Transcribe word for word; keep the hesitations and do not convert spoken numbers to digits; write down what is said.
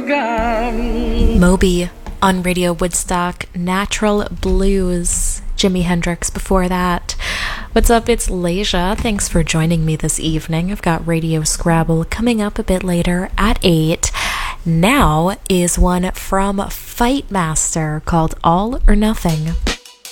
Moby on Radio Woodstock, Natural Blues, Jimi Hendrix before that. What's up, it's Leisha. Thanks for joining me this evening. I've got Radio Scrabble coming up a bit later at eight. Now is one from Fightmaster called All or Nothing.